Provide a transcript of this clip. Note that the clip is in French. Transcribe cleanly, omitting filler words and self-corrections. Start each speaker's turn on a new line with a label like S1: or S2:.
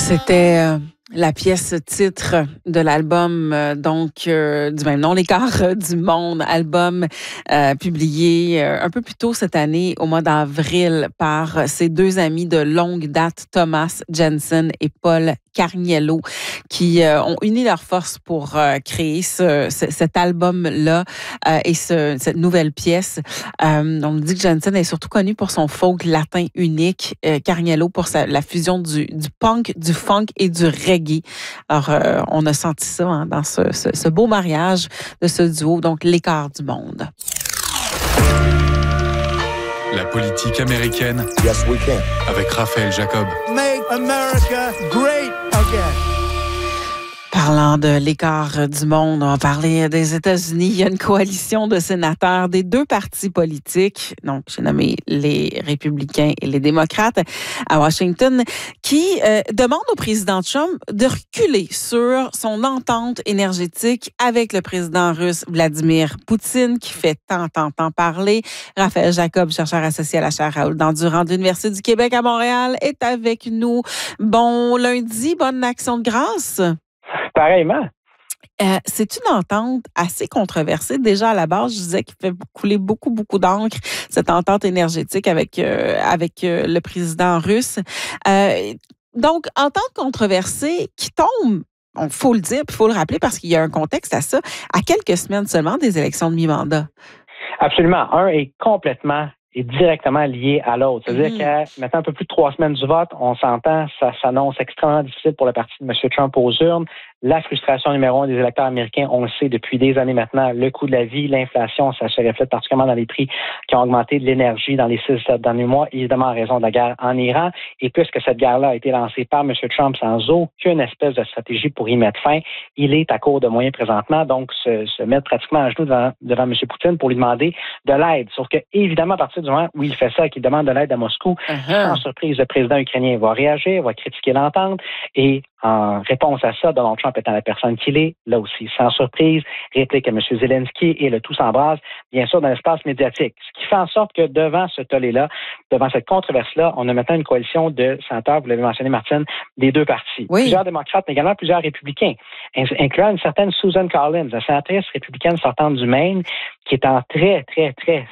S1: C'était la pièce titre de l'album du même nom, L'écart du monde, album publié un peu plus tôt cette année, au mois d'avril, par ses deux amis de longue date, Thomas Jensen et Paul Carniello, qui ont uni leurs forces pour créer cet album-là et cette nouvelle pièce. On dit que Jensen est surtout connu pour son folk latin unique, Carniello pour la fusion du punk, du funk et du reggae. Alors, on a senti ça dans ce beau mariage de ce duo, donc l'écart du monde.
S2: La politique américaine.
S3: Yes, we can.
S2: Avec Raphaël Jacob.
S3: Make America great again.
S1: Parlant de l'écart du monde, on va parler des États-Unis. Il y a une coalition de sénateurs des deux partis politiques, donc j'ai nommé les républicains et les démocrates à Washington, qui demandent au président Trump de reculer sur son entente énergétique avec le président russe Vladimir Poutine, qui fait tant parler. Raphaël Jacob, chercheur associé à la chaire Raoul-Dandurand de l'Université du Québec à Montréal, est avec nous. Bon lundi, bonne action de grâce.
S4: Pareillement.
S1: C'est une entente assez controversée. Déjà, à la base, je disais qu'il fait couler beaucoup d'encre, cette entente énergétique avec le président russe. Donc, entente controversée qui tombe, il faut le dire, puis il faut le rappeler parce qu'il y a un contexte à ça, à quelques semaines seulement des élections de mi-mandat.
S4: Absolument. Un est complètement et directement lié à l'autre. C'est-à-dire qu'à maintenant un peu plus de 3 semaines du vote, on s'entend, ça s'annonce extrêmement difficile pour le parti de M. Trump aux urnes. La frustration numéro 1 des électeurs américains, on le sait depuis des années maintenant, le coût de la vie, l'inflation, ça se reflète particulièrement dans les prix qui ont augmenté de l'énergie dans les 6-7 derniers mois, évidemment en raison de la guerre en Iran. Et puisque cette guerre-là a été lancée par M. Trump sans aucune espèce de stratégie pour y mettre fin, il est à court de moyens présentement, donc se mettre pratiquement à genoux devant M. Poutine pour lui demander de l'aide. Sauf que, évidemment, à partir du moment où il fait ça, qu'il demande de l'aide à Moscou, sans surprise, le président ukrainien va réagir, va critiquer l'entente et en réponse à ça, Donald Trump étant la personne qu'il est, là aussi, sans surprise, réplique à M. Zelensky et le tout s'embrase, bien sûr, dans l'espace médiatique. Ce qui fait en sorte que devant ce tollé-là, devant cette controverse-là, on a maintenant une coalition de sénateurs, vous l'avez mentionné, Martine, des deux partis.
S1: Oui.
S4: Plusieurs démocrates, mais également plusieurs républicains, incluant une certaine Susan Collins, la sénatrice républicaine sortante du Maine, qui est en très